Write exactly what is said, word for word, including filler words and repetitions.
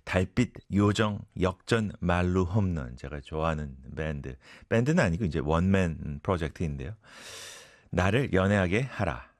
달빛, 요정, 역전, 말루, 홈런. 제가 좋아하는 밴드. 밴드는 아니고 이제 원맨 프로젝트인데요. 나를 연애하게 하라.